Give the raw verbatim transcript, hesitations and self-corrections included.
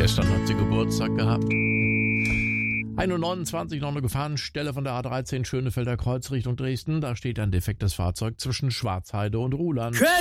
Gestern hat sie Geburtstag gehabt. ein Uhr neunundzwanzig, noch eine Gefahrenstelle von der A dreizehn Schönefelder Kreuz Richtung Dresden. Da steht ein defektes Fahrzeug zwischen Schwarzheide und Ruhland.